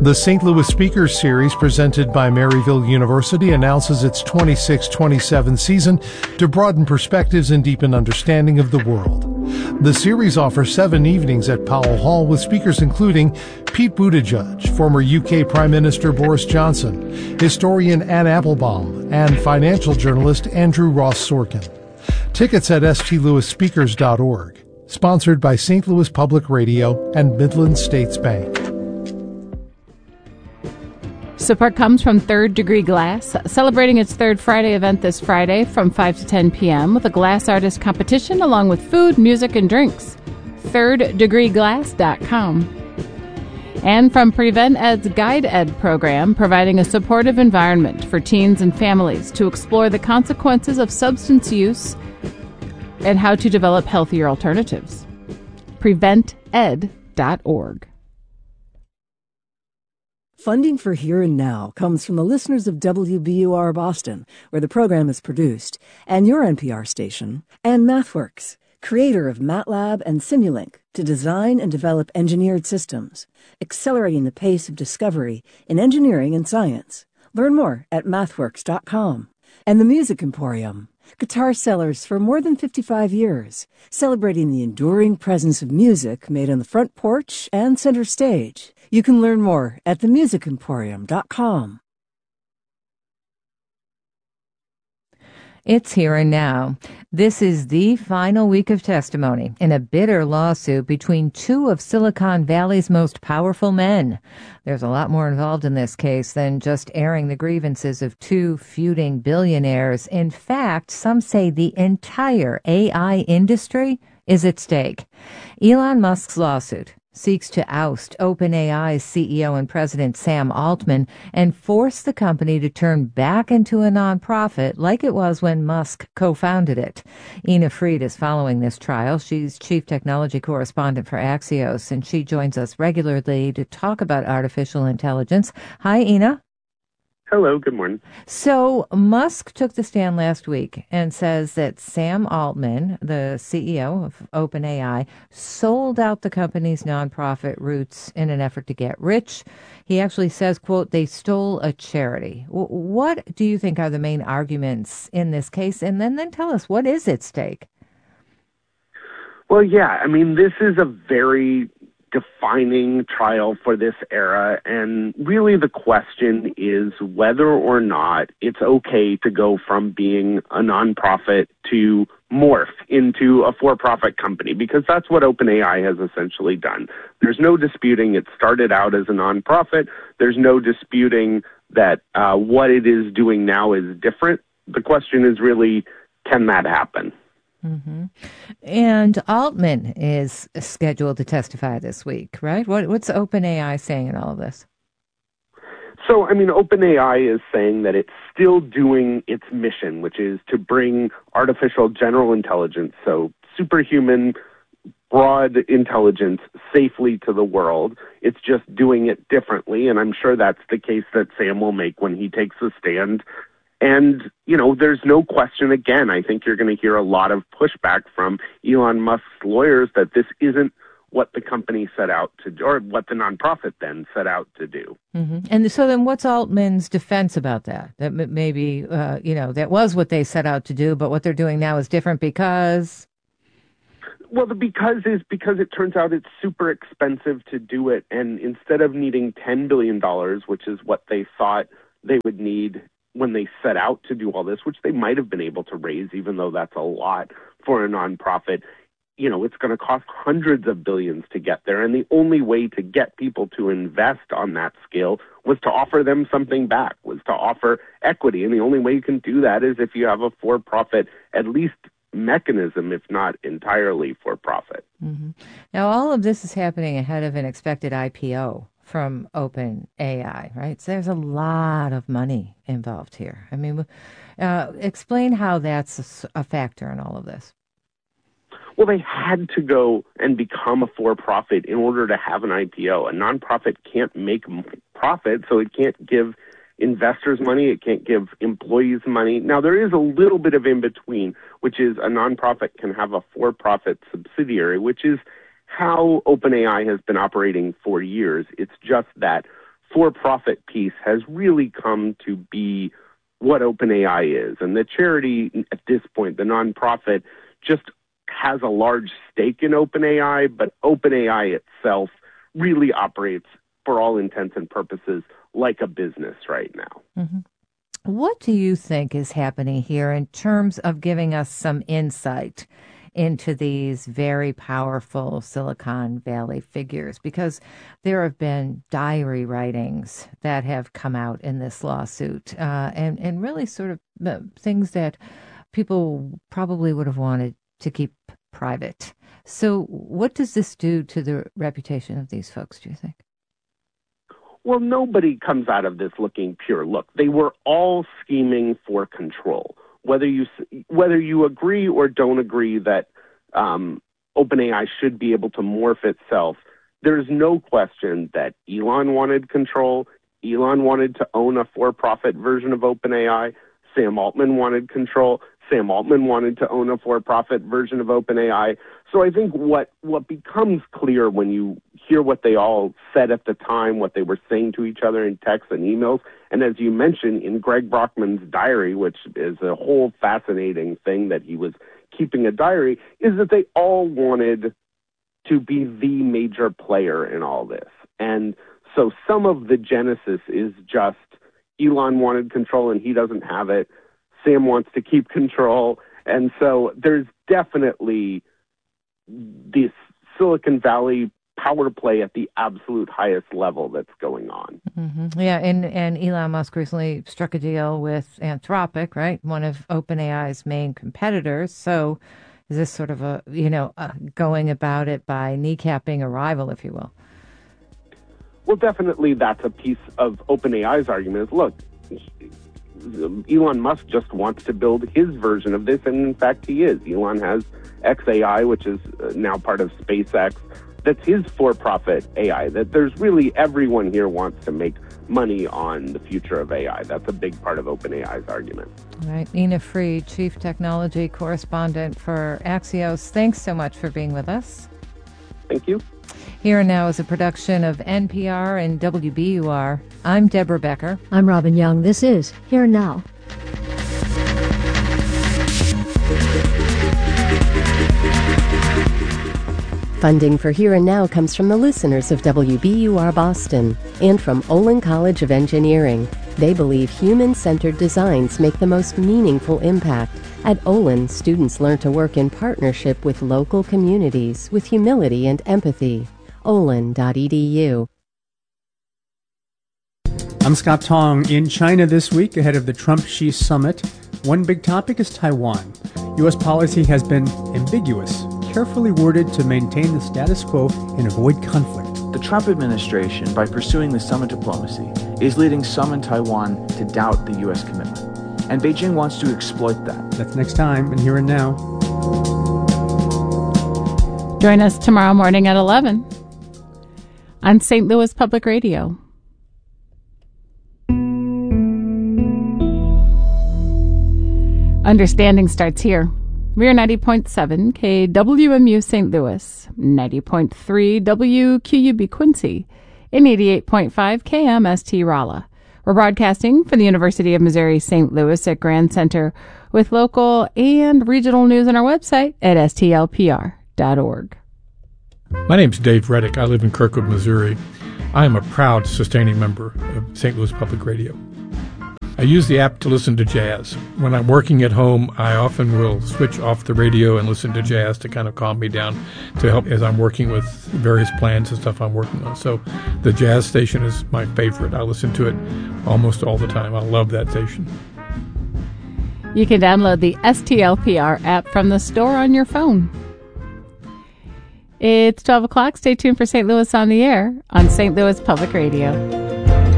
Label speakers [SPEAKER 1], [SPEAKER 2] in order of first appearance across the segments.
[SPEAKER 1] The St. Louis Speakers Series, presented by Maryville University, announces its 26-27 season to broaden perspectives and deepen understanding of the world. The series offers 7 evenings at Powell Hall with speakers including Pete Buttigieg, former UK Prime Minister Boris Johnson, historian Anne Applebaum, and financial journalist Andrew Ross Sorkin. Tickets at stlouisspeakers.org. Sponsored by St. Louis Public Radio and Midland States Bank.
[SPEAKER 2] Support comes from Third Degree Glass, celebrating its third Friday event this Friday from 5 to 10 p.m. with a glass artist competition along with food, music, and drinks. ThirdDegreeGlass.com. And from Prevent Ed's Guide Ed program, providing a supportive environment for teens and families to explore the consequences of substance use and how to develop healthier alternatives. PreventEd.org.
[SPEAKER 3] Funding for Here and Now comes from the listeners of WBUR Boston, where the program is produced, and your NPR station, and MathWorks, creator of MATLAB and Simulink, to design and develop engineered systems, accelerating the pace of discovery in engineering and science. Learn more at mathworks.com. And the Music Emporium, guitar sellers for more than 55 years, celebrating the enduring presence of music made on the front porch and center stage. You can learn more at themusicemporium.com.
[SPEAKER 4] It's Here and Now. This is the final week of testimony in a bitter lawsuit between 2 of Silicon Valley's most powerful men. There's a lot more involved in this case than just airing the grievances of 2 feuding billionaires. In fact, some say the entire AI industry is at stake. Elon Musk's lawsuit seeks to oust OpenAI's CEO and president Sam Altman and force the company to turn back into a nonprofit like it was when Musk co-founded it. Ina Fried is following this trial. She's chief technology correspondent for Axios, and she joins us regularly to talk about artificial intelligence. Hi, Ina.
[SPEAKER 5] Hello, good morning.
[SPEAKER 4] So Musk took the stand last week and says that Sam Altman, the CEO of OpenAI, sold out the company's nonprofit roots in an effort to get rich. He actually says, quote, they stole a charity. What do you think are the main arguments in this case? And then tell us, what is at stake?
[SPEAKER 5] Well, yeah, I mean, this is a very defining trial for this era, and really the question is whether or not it's okay to go from being a nonprofit to morph into a for-profit company, because that's what OpenAI has essentially done. There's no disputing it started out as a nonprofit. There's no disputing that what it is doing now is different. The question is really, can that happen?
[SPEAKER 4] Mm-hmm. And Altman is scheduled to testify this week, right? What's OpenAI saying in all of this?
[SPEAKER 5] So, I mean, OpenAI is saying that it's still doing its mission, which is to bring artificial general intelligence, so superhuman, broad intelligence, safely to the world. It's just doing it differently, and I'm sure that's the case that Sam will make when he takes the stand. And, you know, there's no question, again, I think you're going to hear a lot of pushback from Elon Musk's lawyers that this isn't what the company set out to do, or what the nonprofit then set out to do.
[SPEAKER 4] Mm-hmm. And so then what's Altman's defense about that? That maybe, that was what they set out to do, but what they're doing now is different because...
[SPEAKER 5] Well, the because is because it turns out it's super expensive to do it. And instead of needing $10 billion, which is what they thought they would need when they set out to do all this, which they might have been able to raise, even though that's a lot for a nonprofit, you know, it's going to cost hundreds of billions to get there. And the only way to get people to invest on that scale was to offer them something back, was to offer equity. And the only way you can do that is if you have a for-profit, at least mechanism, if not entirely for-profit.
[SPEAKER 4] Mm-hmm. Now, all of this is happening ahead of an expected IPO from OpenAI, right? So there's a lot of money involved here. I mean, explain how that's a factor in all of this.
[SPEAKER 5] Well, they had to go and become a for-profit in order to have an IPO. A nonprofit can't make profit, so it can't give investors money, it can't give employees money. Now, there is a little bit of in between, which is a nonprofit can have a for-profit subsidiary, which is how OpenAI has been operating for years. It's just that for-profit piece has really come to be what OpenAI is. And the charity at this point, the nonprofit, just has a large stake in OpenAI, but OpenAI itself really operates, for all intents and purposes, like a business right now.
[SPEAKER 4] Mm-hmm. What do you think is happening here in terms of giving us some insight into these very powerful Silicon Valley figures? Because there have been diary writings that have come out in this lawsuit, and really sort of things that people probably would have wanted to keep private. So what does this do to the reputation of these folks, do you think?
[SPEAKER 5] Well, nobody comes out of this looking pure. Look, they were all scheming for control. Whether you agree or don't agree that OpenAI should be able to morph itself, there's no question that Elon wanted control. Elon wanted to own a for-profit version of OpenAI. Sam Altman wanted control. Sam Altman wanted to own a for-profit version of OpenAI. So I think what becomes clear when you hear what they all said at the time, what they were saying to each other in texts and emails, and as you mentioned, in Greg Brockman's diary, which is a whole fascinating thing that he was keeping a diary, is that they all wanted to be the major player in all this. And so some of the genesis is just Elon wanted control and he doesn't have it. Sam wants to keep control. And so there's definitely this Silicon Valley power play at the absolute highest level that's going on.
[SPEAKER 4] Mm-hmm. Yeah, and Elon Musk recently struck a deal with Anthropic, right? One of OpenAI's main competitors. So is this sort of going about it by kneecapping a rival, if you will?
[SPEAKER 5] Well, definitely that's a piece of OpenAI's argument is, look, Elon Musk just wants to build his version of this, and in fact he is. Elon has xAI, which is now part of SpaceX. That's his for-profit AI. That there's really everyone here wants to make money on the future of AI. That's a big part of OpenAI's argument.
[SPEAKER 4] All right. Ina Fried, Chief Technology Correspondent for Axios. Thanks so much for being with us.
[SPEAKER 5] Thank you.
[SPEAKER 4] Here and Now is a production of NPR and WBUR. I'm Deborah Becker.
[SPEAKER 6] I'm Robin Young. This is Here and Now.
[SPEAKER 7] Funding for Here and Now comes from the listeners of WBUR Boston and from Olin College of Engineering. They believe human-centered designs make the most meaningful impact. At Olin, students learn to work in partnership with local communities with humility and empathy. olin.edu.
[SPEAKER 8] I'm Scott Tong. In China this week, ahead of the Trump-Xi summit, one big topic is Taiwan. U.S. policy has been ambiguous, carefully worded to maintain the status quo and avoid conflict.
[SPEAKER 9] The Trump administration, by pursuing the summit diplomacy, is leading some in Taiwan to doubt the U.S. commitment. And Beijing wants to exploit that.
[SPEAKER 8] That's next time in Here and Now.
[SPEAKER 2] Join us tomorrow morning at 11 on St. Louis Public Radio. Understanding starts here. We're 90.7 KWMU St. Louis, 90.3 WQUB Quincy, and 88.5 KMST Rolla. We're broadcasting from the University of Missouri St. Louis at Grand Center with local and regional news on our website at stlpr.org.
[SPEAKER 1] My name's Dave Reddick. I live in Kirkwood, Missouri. I am a proud sustaining member of St. Louis Public Radio. I use the app to listen to jazz. When I'm working at home, I often will switch off the radio and listen to jazz to kind of calm me down, to help as I'm working with various plans and stuff I'm working on. So the jazz station is my favorite. I listen to it almost all the time. I love that station.
[SPEAKER 2] You can download the STLPR app from the store on your phone. It's 12 o'clock. Stay tuned for St. Louis on the Air on St. Louis Public Radio.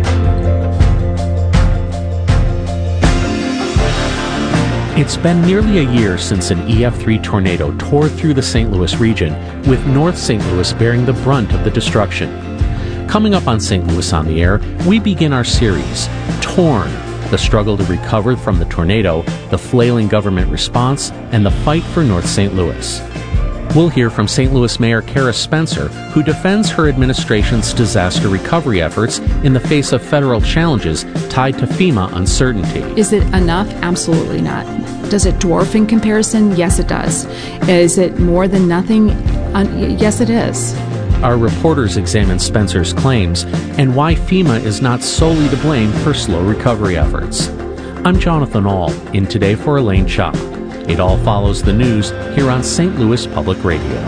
[SPEAKER 10] It's been nearly a year since an EF3 tornado tore through the St. Louis region, with North St. Louis bearing the brunt of the destruction. Coming up on St. Louis on the Air, we begin our series, Torn, the struggle to recover from the tornado, the flailing government response, and the fight for North St. Louis. We'll hear from St. Louis Mayor Kara Spencer, who defends her administration's disaster recovery efforts in the face of federal challenges tied to FEMA uncertainty.
[SPEAKER 11] Is it enough? Absolutely not. Does it dwarf in comparison? Yes, it does. Is it more than nothing? Yes, it is.
[SPEAKER 10] Our reporters examine Spencer's claims and why FEMA is not solely to blame for slow recovery efforts. I'm Jonathan Ahl, in Today for Elaine Cha. It all follows the news here on St. Louis Public Radio.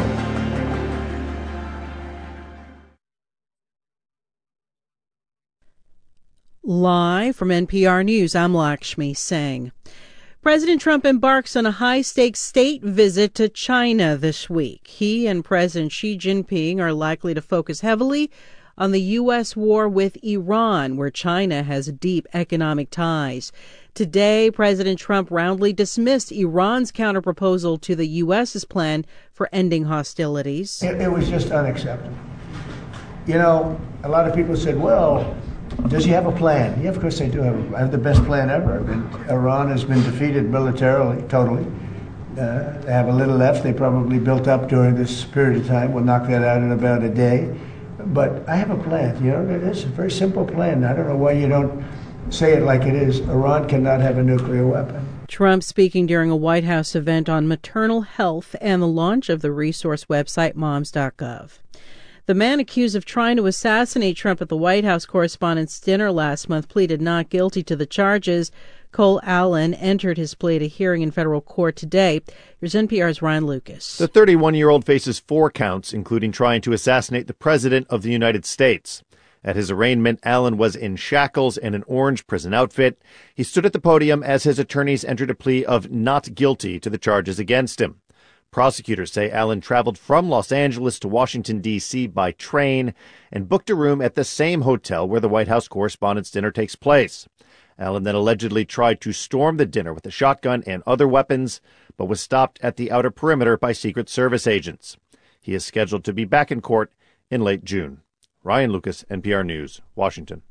[SPEAKER 12] Live from NPR News, I'm Lakshmi Singh. President Trump embarks on a high-stakes state visit to China this week. He and President Xi Jinping are likely to focus heavily on the U.S. war with Iran, where China has deep economic ties. Today, President Trump roundly dismissed Iran's counterproposal to the U.S.'s plan for ending hostilities.
[SPEAKER 13] It was just unacceptable. You know, a lot of people said, well, does he have a plan? Yeah, of course they do have the best plan ever. I mean, Iran has been defeated militarily, totally. They have a little left. They probably built up during this period of time. We'll knock that out in about a day. But I have a plan. You know, it is a very simple plan. I don't know why you don't say it like it is. Iran cannot have a nuclear weapon.
[SPEAKER 12] Trump speaking during a White House event on maternal health and the launch of the resource website moms.gov. The man accused of trying to assassinate Trump at the White House Correspondents' Dinner last month pleaded not guilty to the charges. Cole Allen entered his plea at a hearing in federal court today. Here's NPR's Ryan Lucas.
[SPEAKER 14] The 31-year-old faces 4 counts, including trying to assassinate the President of the United States. At his arraignment, Allen was in shackles and an orange prison outfit. He stood at the podium as his attorneys entered a plea of not guilty to the charges against him. Prosecutors say Allen traveled from Los Angeles to Washington, D.C. by train and booked a room at the same hotel where the White House Correspondents' Dinner takes place. Allen then allegedly tried to storm the dinner with a shotgun and other weapons, but was stopped at the outer perimeter by Secret Service agents. He is scheduled to be back in court in late June. Ryan Lucas, NPR News, Washington.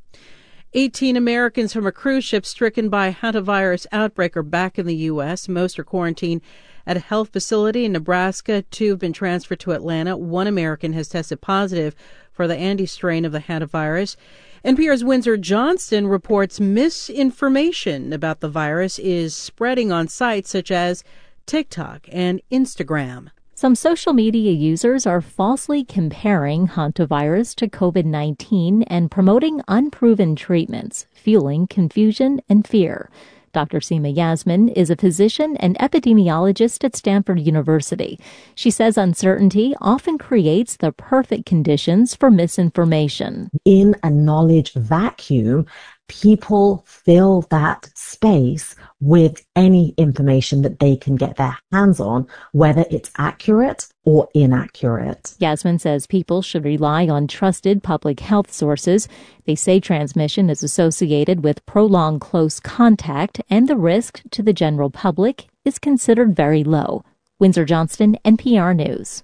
[SPEAKER 12] 18 Americans from a cruise ship stricken by a hantavirus outbreak are back in the U.S. Most are quarantined at a health facility in Nebraska. 2 have been transferred to Atlanta. 1 American has tested positive for the Andes strain of the hantavirus. NPR's Windsor Johnston reports misinformation about the virus is spreading on sites such as TikTok and Instagram.
[SPEAKER 6] Some social media users are falsely comparing hantavirus to COVID-19 and promoting unproven treatments, fueling confusion and fear. Dr. Seema Yasmin is a physician and epidemiologist at Stanford University. She says uncertainty often creates the perfect conditions for misinformation.
[SPEAKER 15] In a knowledge vacuum, people fill that space with any information that they can get their hands on, whether it's accurate or inaccurate.
[SPEAKER 6] Yasmin says people should rely on trusted public health sources. They say transmission is associated with prolonged close contact, and the risk to the general public is considered very low. Windsor Johnston, NPR News.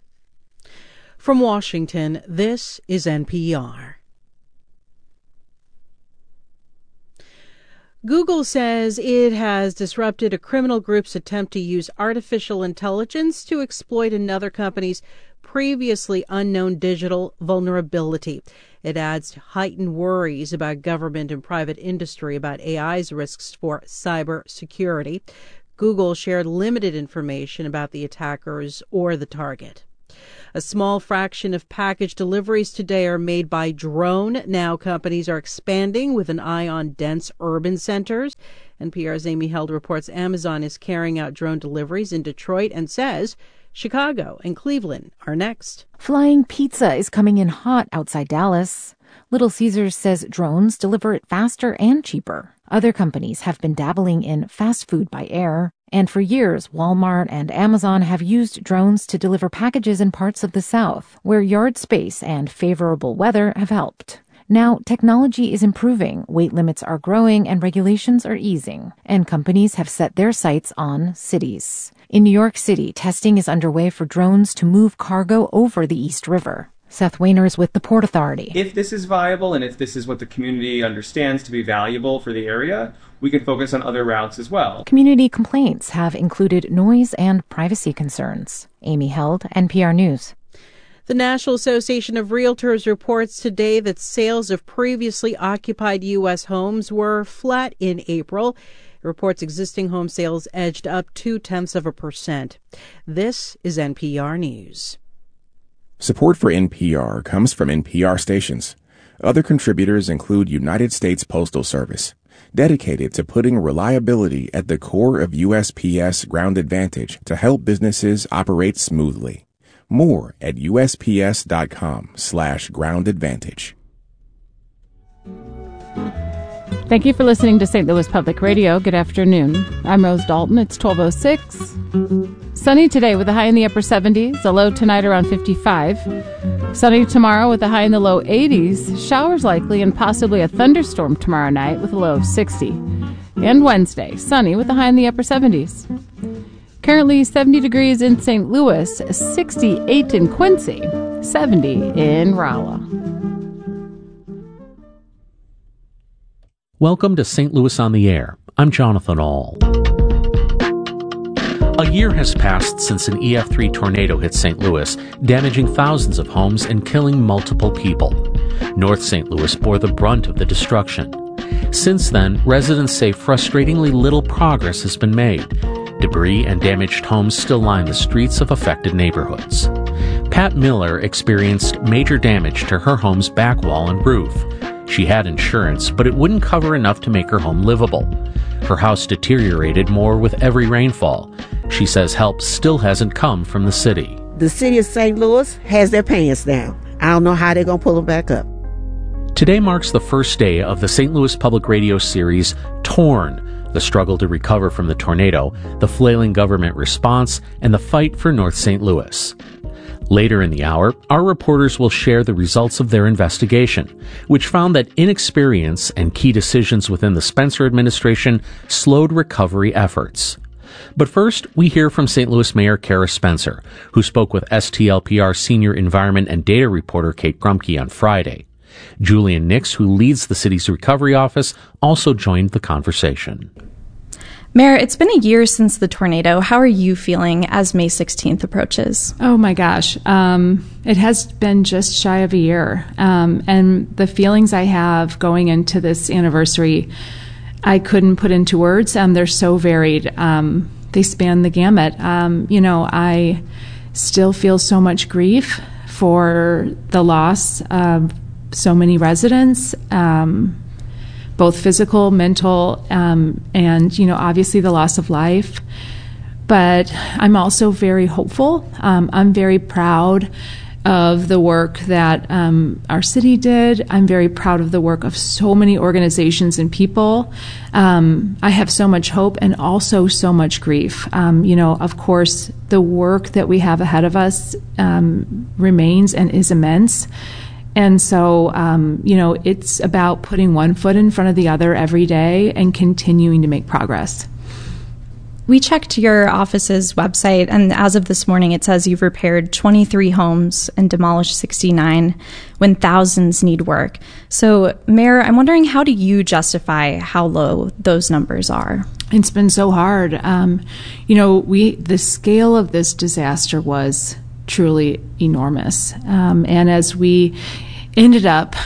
[SPEAKER 12] From Washington, this is NPR. Google says it has disrupted a criminal group's attempt to use artificial intelligence to exploit another company's previously unknown digital vulnerability. It adds to heightened worries about government and private industry about AI's risks for cyber security. Google shared limited information about the attackers or the target. A small fraction of package deliveries today are made by drone. Now companies are expanding with an eye on dense urban centers. NPR's Amy Held reports Amazon is carrying out drone deliveries in Detroit and says Chicago and Cleveland are next.
[SPEAKER 16] Flying pizza is coming in hot outside Dallas. Little Caesars says drones deliver it faster and cheaper. Other companies have been dabbling in fast food by air. And for years, Walmart and Amazon have used drones to deliver packages in parts of the South, where yard space and favorable weather have helped. Now, technology is improving, weight limits are growing, and regulations are easing. And companies have set their sights on cities. In New York City, testing is underway for drones to move cargo over the East River. Seth Wainers with the Port Authority.
[SPEAKER 17] If this is viable and if this is what the community understands to be valuable for the area, we can focus on other routes as well.
[SPEAKER 16] Community complaints have included noise and privacy concerns. Amy Held, NPR News.
[SPEAKER 12] The National Association of Realtors reports today that sales of previously occupied U.S. homes were flat in April. It reports existing home sales edged up 0.2%. This is NPR News.
[SPEAKER 18] Support for NPR comes from NPR stations. Other contributors include United States Postal Service, dedicated to putting reliability at the core of USPS Ground Advantage to help businesses operate smoothly. More at USPS.com/Ground Advantage.
[SPEAKER 2] Thank you for listening to St. Louis Public Radio. Good afternoon. I'm Rose Dalton. It's 12:06. Sunny today with a high in the upper 70s, a low tonight around 55. Sunny tomorrow with a high in the low 80s, showers likely and possibly a thunderstorm tomorrow night with a low of 60. And Wednesday, sunny with a high in the upper 70s. Currently 70 degrees in St. Louis, 68 in Quincy, 70 in Rolla.
[SPEAKER 10] Welcome to St. Louis on the Air. I'm Jonathan Ahl. A year has passed since an EF3 tornado hit St. Louis, damaging thousands of homes and killing multiple people. North St. Louis bore the brunt of the destruction. Since then, residents say frustratingly little progress has been made. Debris and damaged homes still line the streets of affected neighborhoods. Pat Miller experienced major damage to her home's back wall and roof. She had insurance, but it wouldn't cover enough to make her home livable. Her house deteriorated more with every rainfall. She says help still hasn't come from the city.
[SPEAKER 19] The city of St. Louis has their pants down. I don't know how they're going to pull them back up.
[SPEAKER 10] Today marks the first day of the St. Louis Public Radio series, Torn, the struggle to recover from the tornado, the flailing government response, and the fight for North St. Louis. Later in the hour, our reporters will share the results of their investigation, which found that inexperience and key decisions within the Spencer administration slowed recovery efforts. But first, we hear from St. Louis Mayor Cara Spencer, who spoke with STLPR Senior Environment and Data Reporter Kate Grumke on Friday. Julian Nix, who leads the city's recovery office, also joined the conversation.
[SPEAKER 20] Mayor, it's been a year since the tornado. How are you feeling as May 16th approaches?
[SPEAKER 11] Oh my gosh. It has been just shy of a year. And the feelings I have going into this anniversary, I couldn't put into words. They're so varied. They span the gamut. I still feel so much grief for the loss of so many residents, both physical, mental, and, obviously the loss of life. But I'm also very hopeful. I'm very proud of the work that our city did. I'm very proud of the work of so many organizations and people. I have so much hope and also so much grief. Of course, the work that we have ahead of us remains and is immense. And so, it's about putting one foot in front of the other every day and continuing to make progress.
[SPEAKER 20] We checked your office's website, and as of this morning, it says you've repaired 23 homes and demolished 69 when thousands need work. So, Mayor, I'm wondering, how do you justify how low those numbers are?
[SPEAKER 11] It's been so hard. The scale of this disaster was truly enormous. And as we ended up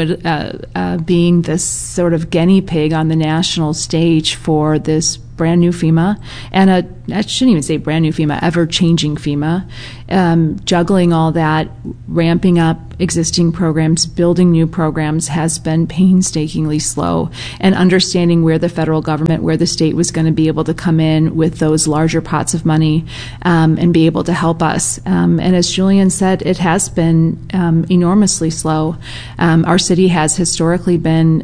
[SPEAKER 11] being this sort of guinea pig on the national stage for this brand new FEMA, and I shouldn't even say brand new FEMA, ever-changing FEMA, juggling all that, ramping up existing programs, building new programs has been painstakingly slow, and understanding where the federal government, where the state was going to be able to come in with those larger pots of money and be able to help us. And as Julian said, it has been enormously slow. Our city has historically been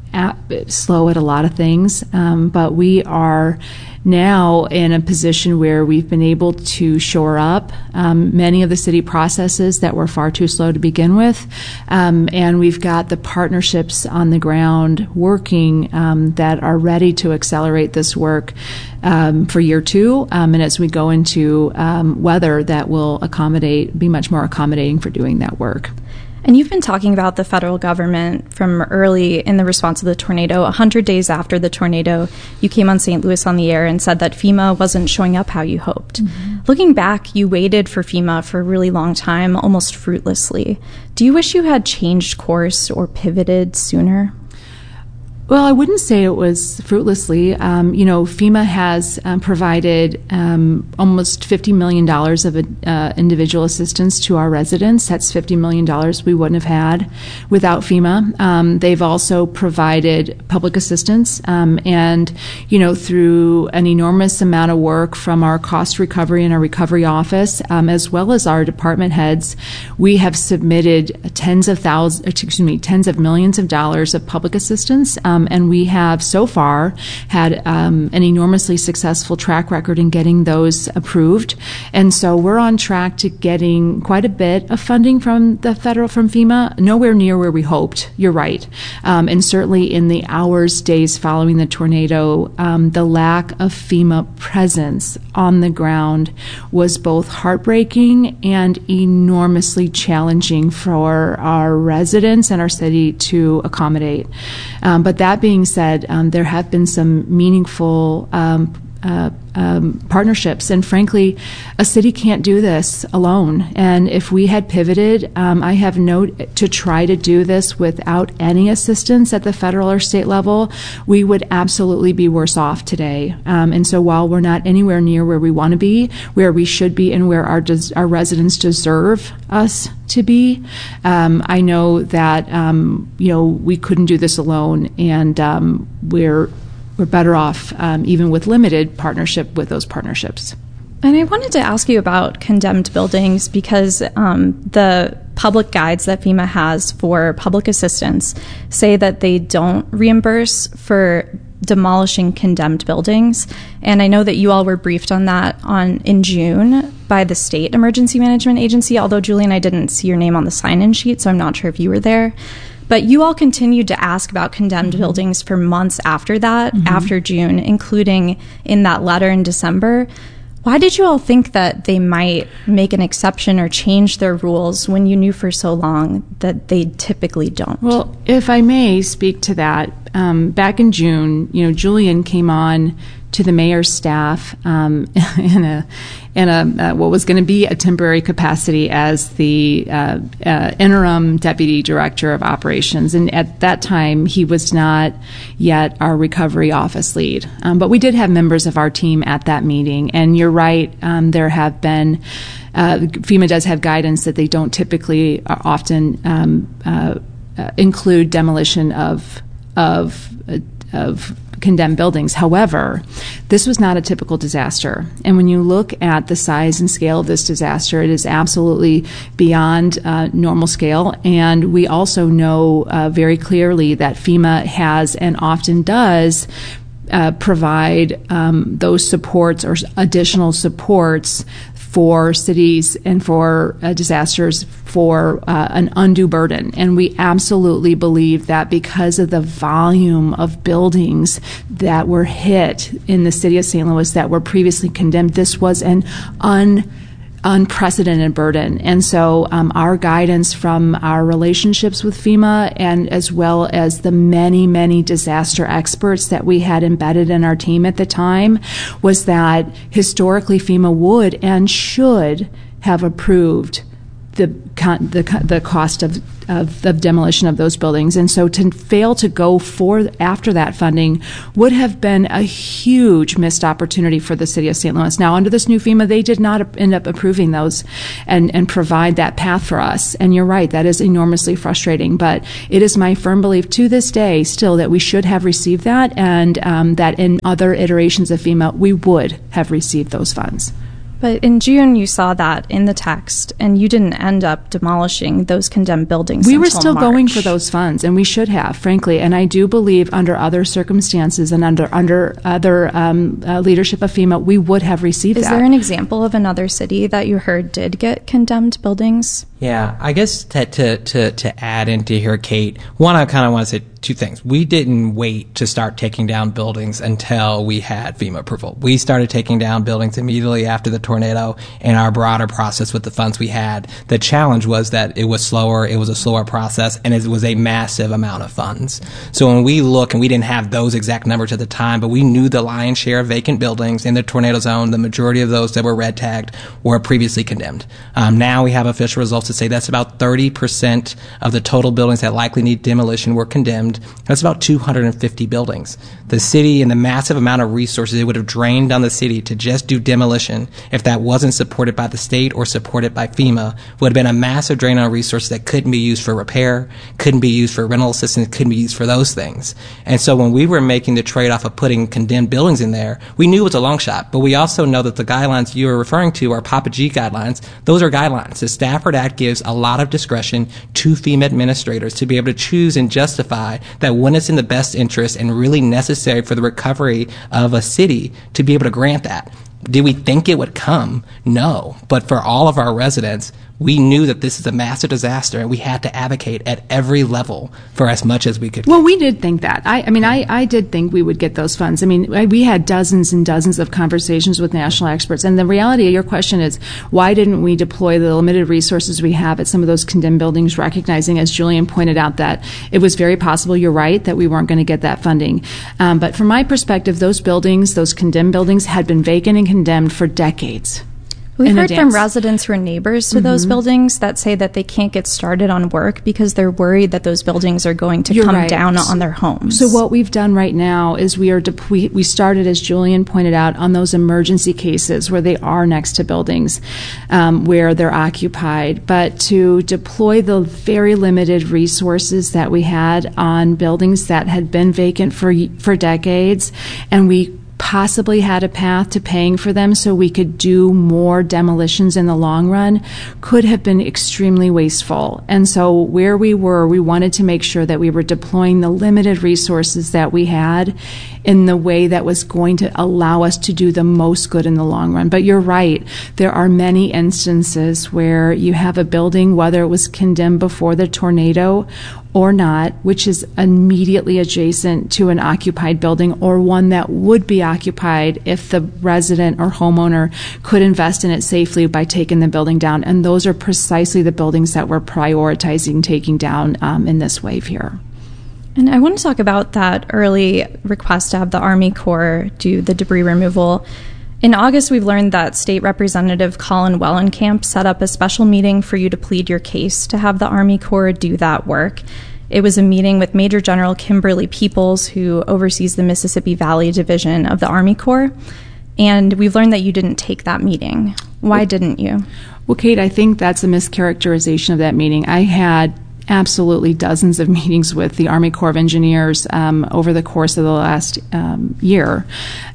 [SPEAKER 11] slow at a lot of things, but we are now in a position where we've been able to shore up many of the city processes that were far too slow to begin with, and we've got the partnerships on the ground working that are ready to accelerate this work for year two, and as we go into weather that will be much more accommodating for doing that work.
[SPEAKER 20] And you've been talking about the federal government from early in the response to the tornado. 100 days after the tornado, you came on St. Louis on the Air and said that FEMA wasn't showing up how you hoped. Mm-hmm. Looking back, you waited for FEMA for a really long time, almost fruitlessly. Do you wish you had changed course or pivoted sooner?
[SPEAKER 11] Well, I wouldn't say it was fruitlessly. FEMA has provided almost $50 million of individual assistance to our residents. That's $50 million we wouldn't have had without FEMA. They've also provided public assistance, and through an enormous amount of work from our cost recovery and our recovery office, as well as our department heads, we have submitted tens of millions of dollars of public assistance. And we have so far had an enormously successful track record in getting those approved. And so we're on track to getting quite a bit of funding from FEMA, nowhere near where we hoped. You're right. And certainly in the days following the tornado, the lack of FEMA presence on the ground was both heartbreaking and enormously challenging for our residents and our city to accommodate. But that being said, there have been some meaningful partnerships, and frankly, a city can't do this alone. And if we had pivoted, to try to do this without any assistance at the federal or state level, we would absolutely be worse off today. And so while we're not anywhere near where we want to be, where we should be, and where our residents deserve us to be, I know that we couldn't do this alone, and we're better off even with limited partnership with those partnerships.
[SPEAKER 20] And I wanted to ask you about condemned buildings because the public guides that FEMA has for public assistance say that they don't reimburse for demolishing condemned buildings. And I know that you all were briefed on that in June by the State Emergency Management Agency, although Julie and I didn't see your name on the sign-in sheet, so I'm not sure if you were there. But you all continued to ask about condemned buildings for months after that, after June, including in that letter in December. Why did you all think that they might make an exception or change their rules when you knew for so long that they typically don't?
[SPEAKER 11] Well, if I may speak to that, back in June, Julian came on to the mayor's staff in a what was going to be a temporary capacity as the interim deputy director of operations, and at that time he was not yet our recovery office lead. But we did have members of our team at that meeting, and you're right. There have been FEMA does have guidance that they don't typically often include demolition of condemned buildings. However, this was not a typical disaster. And when you look at the size and scale of this disaster, it is absolutely beyond normal scale. And we also know very clearly that FEMA has and often does provide those supports or additional supports for cities and for disasters for an undue burden. And we absolutely believe that because of the volume of buildings that were hit in the city of St. Louis that were previously condemned, this was an unprecedented burden. And so our guidance from our relationships with FEMA, and as well as the many, many disaster experts that we had embedded in our team at the time, was that historically FEMA would and should have approved the cost of demolition of those buildings. And so to fail to go after that funding would have been a huge missed opportunity for the city of St. Louis. Now, under this new FEMA, they did not end up approving those and provide that path for us. And you're right, that is enormously frustrating. But it is my firm belief to this day still that we should have received that, and that in other iterations of FEMA, we would have received those funds.
[SPEAKER 20] But in June, you saw that in the text, and you didn't end up demolishing those condemned buildings.
[SPEAKER 11] We were still
[SPEAKER 20] March.
[SPEAKER 11] going for those funds, and we should have, frankly. And I do believe under other circumstances and under other leadership of FEMA, we would have received that.
[SPEAKER 20] Is there an example of another city that you heard did get condemned buildings?
[SPEAKER 21] Yeah, I guess to add into here, Kate, one, I kind of want to say two things. We didn't wait to start taking down buildings until we had FEMA approval. We started taking down buildings immediately after the tornado in our broader process with the funds we had. The challenge was that it was slower, it was a slower process, and it was a massive amount of funds. So when we look, and we didn't have those exact numbers at the time, but we knew the lion's share of vacant buildings in the tornado zone, the majority of those that were red tagged were previously condemned. Now we have official results to say that's about 30% of the total buildings that likely need demolition were condemned. That's about 250 buildings. The city and the massive amount of resources it would have drained on the city to just do demolition, if that wasn't supported by the state or supported by FEMA, would have been a massive drain on resources that couldn't be used for repair, couldn't be used for rental assistance, couldn't be used for those things. And so when we were making the trade-off of putting condemned buildings in there, we knew it was a long shot, but we also know that the guidelines you were referring to are Papa G guidelines. Those are guidelines. The Stafford Act gives a lot of discretion to FEMA administrators to be able to choose and justify that when it's in the best interest and really necessary for the recovery of a city to be able to grant that. Did we think it would come? No. But for all of our residents, we knew that this is a massive disaster, and we had to advocate at every level for as much as we could.
[SPEAKER 11] Well, we did think that. I did think we would get those funds. I mean, we had dozens and dozens of conversations with national experts, and the reality of your question is, why didn't we deploy the limited resources we have at some of those condemned buildings, recognizing, as Julian pointed out, that it was very possible, you're right, that we weren't going to get that funding. But from my perspective, those buildings, those condemned buildings, had been vacant and condemned for decades.
[SPEAKER 20] We've heard from residents who are neighbors to those buildings that say that they can't get started on work because they're worried that those buildings are going to come down on their homes.
[SPEAKER 11] So what we've done right now is we started, as Julian pointed out, on those emergency cases where they are next to buildings where they're occupied, but to deploy the very limited resources that we had on buildings that had been vacant for decades, and we possibly had a path to paying for them so we could do more demolitions in the long run, could have been extremely wasteful. And so where we were, we wanted to make sure that we were deploying the limited resources that we had in the way that was going to allow us to do the most good in the long run. But you're right, there are many instances where you have a building, whether it was condemned before the tornado or not, which is immediately adjacent to an occupied building, or one that would be occupied if the resident or homeowner could invest in it safely by taking the building down. And those are precisely the buildings that we're prioritizing taking down in this wave here.
[SPEAKER 20] And I want to talk about that early request to have the Army Corps do the debris removal. In August, we've learned that State Representative Colin Wellenkamp set up a special meeting for you to plead your case to have the Army Corps do that work. It was a meeting with Major General Kimberly Peoples, who oversees the Mississippi Valley Division of the Army Corps. And we've learned that you didn't take that meeting. Why didn't you?
[SPEAKER 11] Well, Kate, I think that's a mischaracterization of that meeting. I had absolutely dozens of meetings with the Army Corps of Engineers over the course of the last year.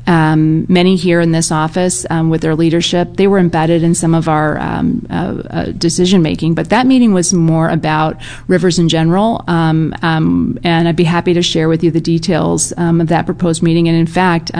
[SPEAKER 11] Many here in this office with their leadership, they were embedded in some of our decision making, but that meeting was more about rivers in general, and I'd be happy to share with you the details of that proposed meeting. And in fact,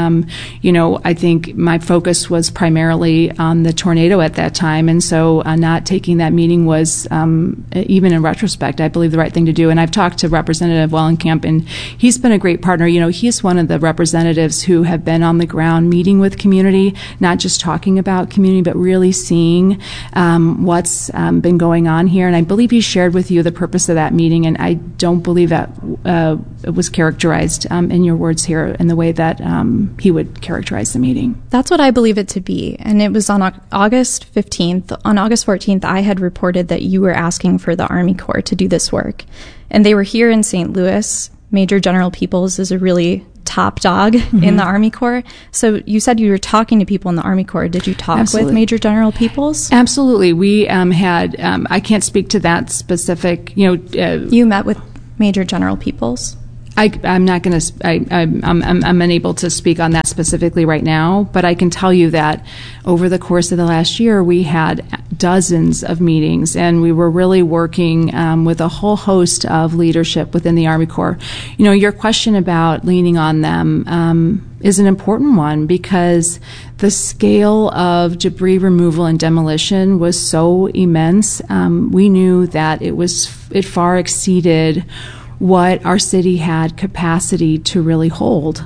[SPEAKER 11] I think my focus was primarily on the tornado at that time, and so not taking that meeting was, even in retrospect, I believe the right thing to do. And I've talked to Representative Wellenkamp, and he's been a great partner. He's one of the representatives who have been on the ground meeting with community, not just talking about community, but really seeing what's been going on here. And I believe he shared with you the purpose of that meeting, and I don't believe that it was characterized in your words here in the way that he would characterize the meeting.
[SPEAKER 20] That's what I believe it to be. And it was on August 15th. On August 14th, I had reported that you were asking for the Army Corps to do this work. And they were here in St. Louis. Major General Peoples is a really top dog in the Army Corps. So you said you were talking to people in the Army Corps. Did you talk with Major General Peoples?
[SPEAKER 11] Absolutely. We had, I can't speak to that specific,
[SPEAKER 20] You met with Major General Peoples?
[SPEAKER 11] I'm not going to. I'm unable to speak on that specifically right now, but I can tell you that over the course of the last year, we had dozens of meetings, and we were really working with a whole host of leadership within the Army Corps. You know, your question about leaning on them is an important one because the scale of debris removal and demolition was so immense. We knew that it far exceeded what our city had capacity to really hold,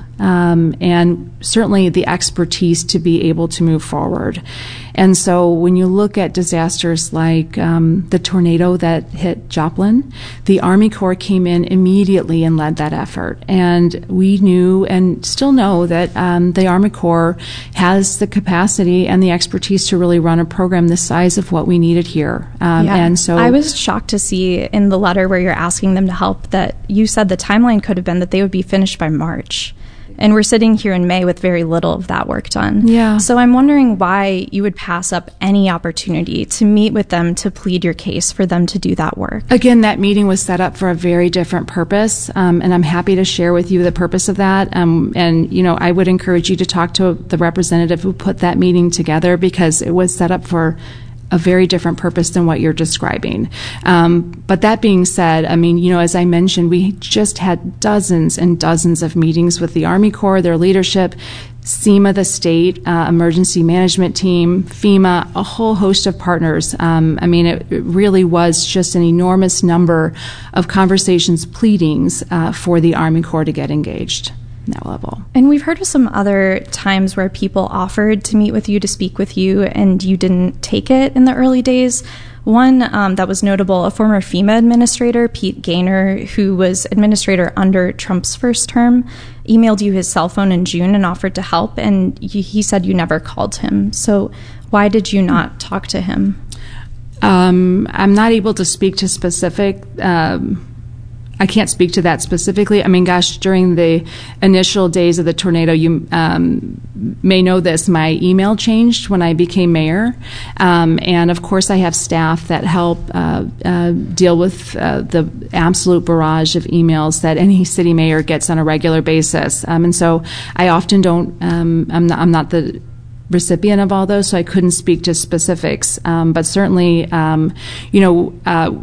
[SPEAKER 11] and certainly the expertise to be able to move forward. And so when you look at disasters like the tornado that hit Joplin, the Army Corps came in immediately and led that effort. And we knew and still know that the Army Corps has the capacity and the expertise to really run a program the size of what we needed here. And so
[SPEAKER 20] I was shocked to see in the letter where you're asking them to help that you said the timeline could have been that they would be finished by March. And we're sitting here in May with very little of that work done.
[SPEAKER 11] Yeah.
[SPEAKER 20] So I'm wondering why you would pass up any opportunity to meet with them to plead your case for them to do that work.
[SPEAKER 11] Again, that meeting was set up for a very different purpose, and I'm happy to share with you the purpose of that. And, you know, I would encourage you to talk to the representative who put that meeting together because it was set up for a very different purpose than what you're describing. But that being said, I mean, you know, as I mentioned, we just had dozens and dozens of meetings with the Army Corps, their leadership, SEMA, the state emergency management team, FEMA, a whole host of partners. I mean, it really was just an enormous number of conversations, pleadings for the Army Corps to get engaged. That level.
[SPEAKER 20] And we've heard of some other times where people offered to meet with you, to speak with you, and you didn't take it in the early days. One that was notable, a former FEMA administrator, Pete Gaynor, who was administrator under Trump's first term, emailed you his cell phone in June and offered to help, and he said you never called him. So why did you not talk to him?
[SPEAKER 11] I'm not able to speak to specific I can't speak to that specifically. I mean, gosh, during the initial days of the tornado, you may know this, my email changed when I became mayor. And, of course, I have staff that help deal with the absolute barrage of emails that any city mayor gets on a regular basis. And so I often don't, I'm not the recipient of all those, so I couldn't speak to specifics. But certainly, you know,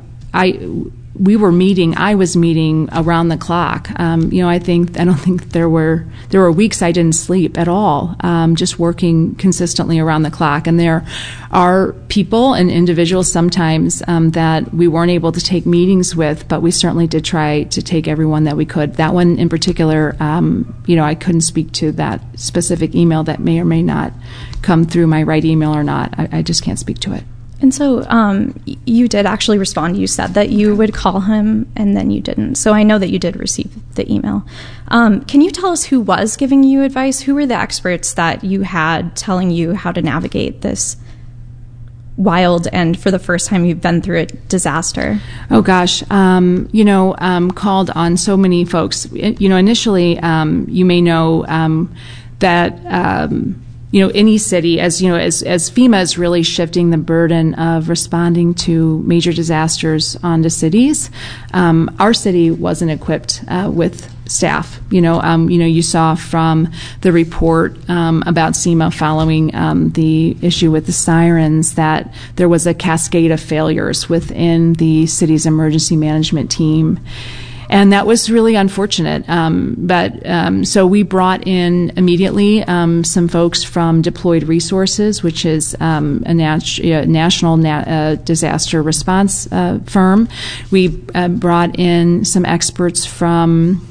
[SPEAKER 11] I was meeting around the clock. You know, I don't think there were weeks I didn't sleep at all, just working consistently around the clock. And there are people and individuals sometimes that we weren't able to take meetings with, but we certainly did try to take everyone that we could. That one in particular, you know, I couldn't speak to that specific email that may or may not come through my right email or not. I just can't speak to it.
[SPEAKER 20] And so you did actually respond. You said that you would call him, and then you didn't. So I know that you did receive the email. Can you tell us who was giving you advice? Who were the experts that you had telling you how to navigate this wild and, for the first time, you've been through a disaster?
[SPEAKER 11] Oh, gosh. You know, called on so many folks. You know, initially, you may know that you know, any city, as you know, as FEMA is really shifting the burden of responding to major disasters onto cities, our city wasn't equipped with staff. You know, you saw from the report about SEMA following the issue with the sirens that there was a cascade of failures within the city's emergency management team. And that was really unfortunate. But so we brought in immediately some folks from Deployed Resources, which is a national disaster response firm. We brought in some experts from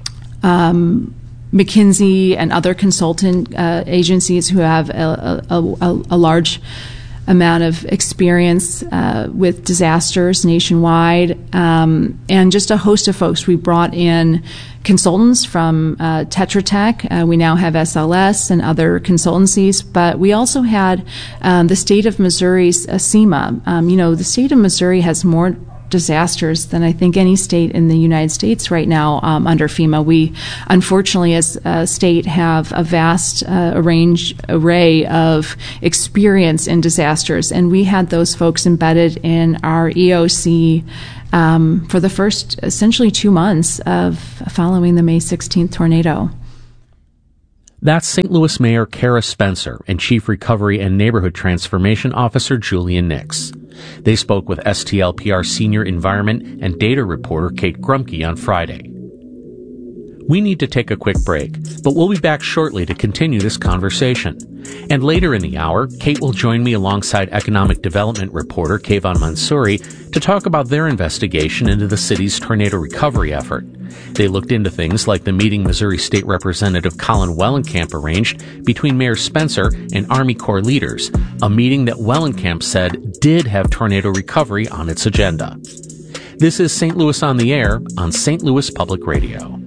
[SPEAKER 11] McKinsey and other consultant agencies who have a large amount of experience with disasters nationwide, and just a host of folks. We brought in consultants from Tetra Tech. We now have SLS and other consultancies, but we also had the state of Missouri's SEMA. You know, the state of Missouri has more disasters than I think any state in the United States right now under FEMA. We, unfortunately, as a state, have a vast array of experience in disasters, and we had those folks embedded in our EOC for the first essentially 2 months of following the May 16th tornado.
[SPEAKER 10] That's St. Louis Mayor Kara Spencer and Chief Recovery and Neighborhood Transformation Officer Julian Nix. They spoke with STLPR Senior Environment and Data Reporter Kate Grumke on Friday. We need to take a quick break, but we'll be back shortly to continue this conversation. And later in the hour, Kate will join me alongside economic development reporter Kayvon Mansouri to talk about their investigation into the city's tornado recovery effort. They looked into things like the meeting Missouri State Representative Colin Wellenkamp arranged between Mayor Spencer and Army Corps leaders, a meeting that Wellenkamp said did have tornado recovery on its agenda. This is St. Louis on the Air on St. Louis Public Radio.